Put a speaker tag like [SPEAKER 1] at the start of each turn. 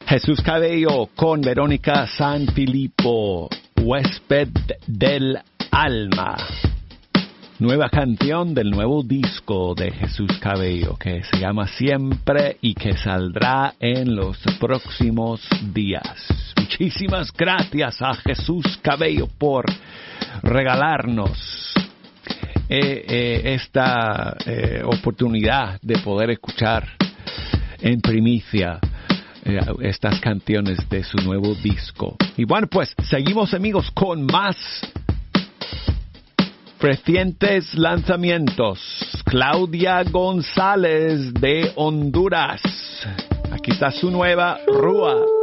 [SPEAKER 1] Jesús Cabello con Verónica Sanfilippo, Huésped del Alma. Nueva canción del nuevo disco de Jesús Cabello que se llama Siempre y que saldrá en los próximos días. Muchísimas gracias a Jesús Cabello por regalarnos esta oportunidad de poder escuchar en primicia estas canciones de su nuevo disco. Y bueno, pues seguimos, amigos, con más recientes lanzamientos. Claudia González de Honduras. Aquí está su nueva Rúa.